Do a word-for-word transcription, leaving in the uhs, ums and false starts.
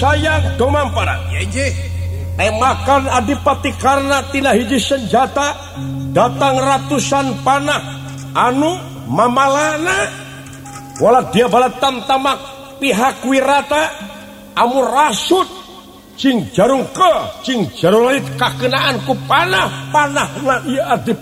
sayang Domampara temakan Adipati karena tina hiji senjata datang ratusan panah anu mamalana wala dia bala tamtamak pihak Wirata amur rasut cing jarung ke cing jarung lalit kakenaan ku panah panah na ieu Adipati